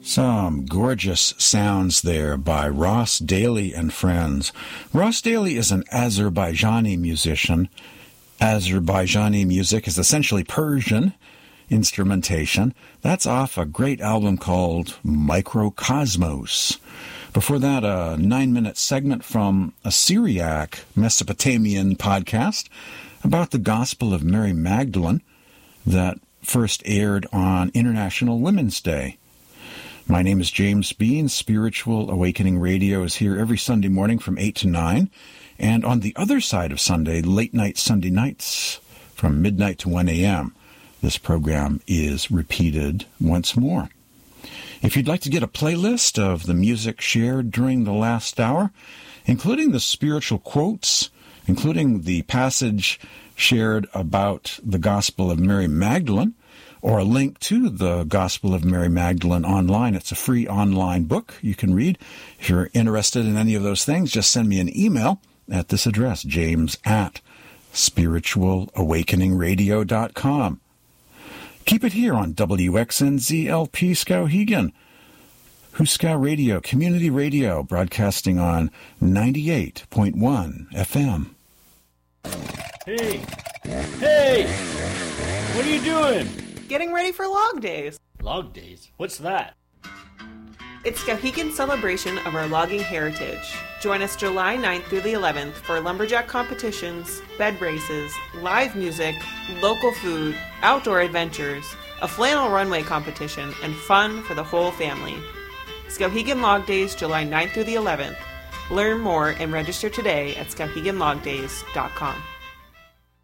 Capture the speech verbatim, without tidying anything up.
Some gorgeous sounds there by Ross Daly and friends. Ross Daly is an Azerbaijani musician. Azerbaijani music is essentially Persian instrumentation. That's off a great album called Microcosmos. Before that, a nine-minute segment from a Syriac Mesopotamian podcast about the Gospel of Mary Magdalene that first aired on International Women's Day. My name is James Bean. Spiritual Awakening Radio is here every Sunday morning from eight to nine. And on the other side of Sunday, late night Sunday nights from midnight to one a.m., this program is repeated once more. If you'd like to get a playlist of the music shared during the last hour, including the spiritual quotes, including the passage shared about the Gospel of Mary Magdalene, or a link to the Gospel of Mary Magdalene online. It's a free online book you can read. If you're interested in any of those things, just send me an email at this address, james at spiritual awakening radio dot com. Keep it here on W X N Z L P Skowhegan, Huska Radio, community radio, broadcasting on ninety-eight point one F M. Hey! Hey! What are you doing? Getting ready for Log Days. Log Days? What's that? It's Skowhegan's celebration of our logging heritage. Join us July ninth through the eleventh for lumberjack competitions, bed races, live music, local food, outdoor adventures, a flannel runway competition, and fun for the whole family. Skowhegan Log Days, July ninth through the eleventh. Learn more and register today at skowhegan log days dot com.